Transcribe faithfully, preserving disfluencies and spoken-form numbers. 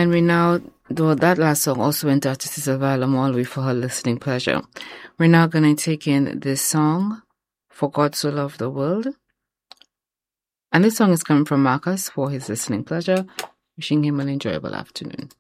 And we now, though that last song also went out to Sister Viola Mulvey for her listening pleasure. We're now going to take in this song, For God So Loved the World. And this song is coming from Marcus for his listening pleasure. Wishing him an enjoyable afternoon.